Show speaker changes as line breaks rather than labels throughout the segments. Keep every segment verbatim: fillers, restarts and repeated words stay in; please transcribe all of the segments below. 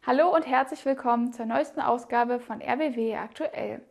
Hallo und herzlich willkommen zur neuesten Ausgabe von R B W aktuell.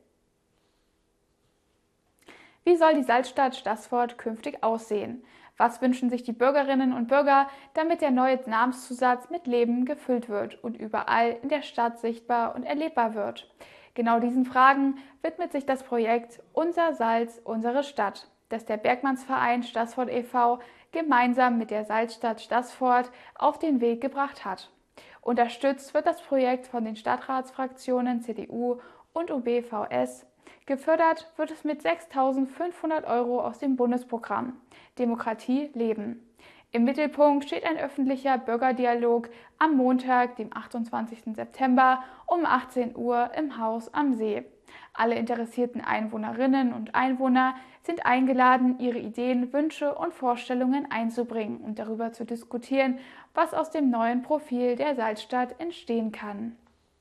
Wie soll die Salzstadt Staßfurt künftig aussehen? Was wünschen sich die Bürgerinnen und Bürger, damit der neue Namenszusatz mit Leben gefüllt wird und überall in der Stadt sichtbar und erlebbar wird? Genau diesen Fragen widmet sich das Projekt Unser Salz, unsere Stadt, das der Bergmannsverein Staßfurt e V gemeinsam mit der Salzstadt Staßfurt auf den Weg gebracht hat. Unterstützt wird das Projekt von den Stadtratsfraktionen C D U und U B V S. Gefördert wird es mit sechstausendfünfhundert Euro aus dem Bundesprogramm Demokratie leben. Im Mittelpunkt steht ein öffentlicher Bürgerdialog am Montag, dem achtundzwanzigsten September um achtzehn Uhr im Haus am See. Alle interessierten Einwohnerinnen und Einwohner sind eingeladen, ihre Ideen, Wünsche und Vorstellungen einzubringen und darüber zu diskutieren, was aus dem neuen Profil der Salzstadt entstehen kann.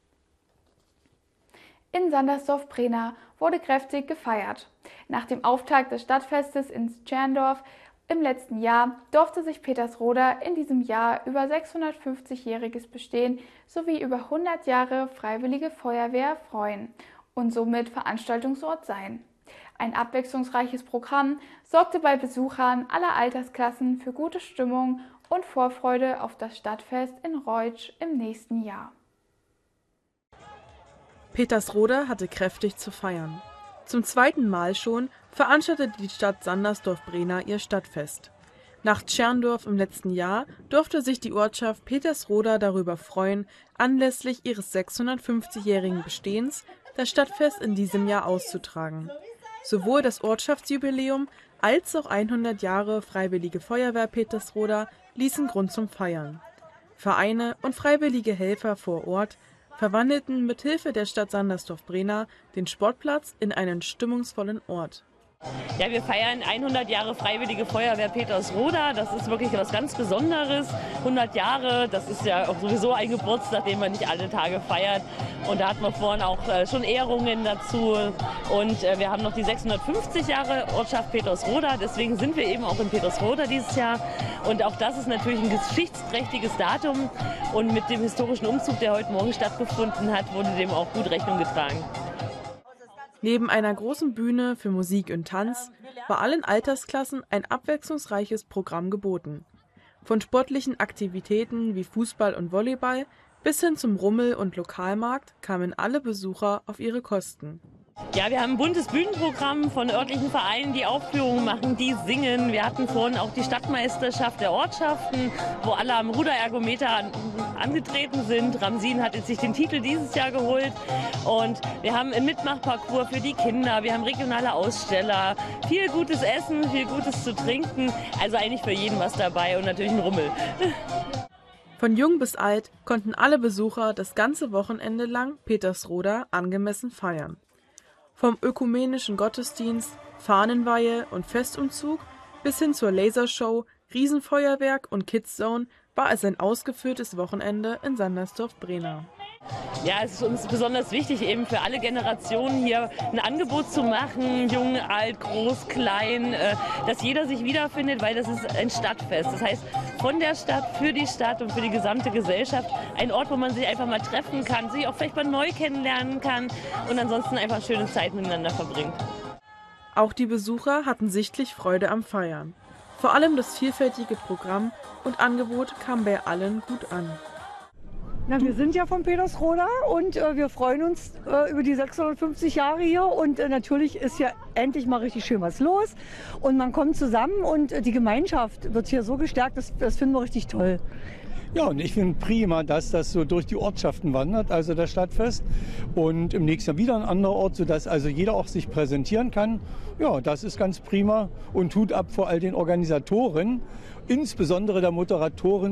In Sandersdorf-Prena wurde kräftig gefeiert. Nach dem Auftakt des Stadtfestes in Tscherndorf im letzten Jahr durfte sich Petersroda in diesem Jahr über sechshundertfünfzigjähriges Bestehen sowie über hundert Jahre Freiwillige Feuerwehr freuen und somit Veranstaltungsort sein. Ein abwechslungsreiches Programm sorgte bei Besuchern aller Altersklassen für gute Stimmung und Vorfreude auf das Stadtfest in Reutsch im nächsten Jahr.
Petersroda hatte kräftig zu feiern. Zum zweiten Mal schon veranstaltete die Stadt Sandersdorf-Brena ihr Stadtfest. Nach Tscherndorf im letzten Jahr durfte sich die Ortschaft Petersroda darüber freuen, anlässlich ihres sechshundertfünfzigjährigen Bestehens das Stadtfest in diesem Jahr auszutragen. Sowohl das Ortschaftsjubiläum als auch hundert Jahre Freiwillige Feuerwehr Petersroda ließen Grund zum Feiern. Vereine und freiwillige Helfer vor Ort verwandelten mit Hilfe der Stadt Sandersdorf-Brena den Sportplatz in einen stimmungsvollen Ort.
Ja, wir feiern hundert Jahre Freiwillige Feuerwehr Petersroda. Das ist wirklich etwas ganz Besonderes. hundert Jahre, das ist ja auch sowieso ein Geburtstag, den man nicht alle Tage feiert. Und da hatten wir vorhin auch schon Ehrungen dazu. Und wir haben noch die sechshundertfünfzig Jahre Ortschaft Petersroda. Deswegen sind wir eben auch in Petersroda dieses Jahr. Und auch das ist natürlich ein geschichtsträchtiges Datum. Und mit dem historischen Umzug, der heute Morgen stattgefunden hat, wurde dem auch gut Rechnung getragen.
Neben einer großen Bühne für Musik und Tanz war allen Altersklassen ein abwechslungsreiches Programm geboten. Von sportlichen Aktivitäten wie Fußball und Volleyball bis hin zum Rummel- und Lokalmarkt kamen alle Besucher auf ihre Kosten.
Ja, wir haben ein buntes Bühnenprogramm von örtlichen Vereinen, die Aufführungen machen, die singen. Wir hatten vorhin auch die Stadtmeisterschaft der Ortschaften, wo alle am Ruderergometer an, angetreten sind. Ramsin hat jetzt sich den Titel dieses Jahr geholt. Und wir haben einen Mitmachparcours für die Kinder, wir haben regionale Aussteller, viel gutes Essen, viel Gutes zu trinken. Also eigentlich für jeden was dabei und natürlich ein Rummel.
Von jung bis alt konnten alle Besucher das ganze Wochenende lang Petersroda angemessen feiern. Vom ökumenischen Gottesdienst, Fahnenweihe und Festumzug bis hin zur Lasershow, Riesenfeuerwerk und Kidzone war es ein ausgefülltes Wochenende in Sandersdorf-Brena.
Ja, es ist uns besonders wichtig, eben für alle Generationen hier ein Angebot zu machen, jung, alt, groß, klein, dass jeder sich wiederfindet, weil das ist ein Stadtfest. Das heißt, von der Stadt, für die Stadt und für die gesamte Gesellschaft ein Ort, wo man sich einfach mal treffen kann, sich auch vielleicht mal neu kennenlernen kann und ansonsten einfach schöne Zeit miteinander verbringt.
Auch die Besucher hatten sichtlich Freude am Feiern. Vor allem das vielfältige Programm und Angebot kam bei allen gut an.
Na, wir sind ja von Petersroda und äh, wir freuen uns äh, über die sechshundertfünfzig Jahre hier und äh, natürlich ist ja endlich mal richtig schön was los und man kommt zusammen und äh, die Gemeinschaft wird hier so gestärkt, das, das finden wir richtig toll.
Ja, und ich finde prima, dass das so durch die Ortschaften wandert, also das Stadtfest. Und im nächsten Jahr wieder ein anderer Ort, sodass also jeder auch sich präsentieren kann. Ja, das ist ganz prima und tut ab vor all den Organisatoren, insbesondere der Moderatorin.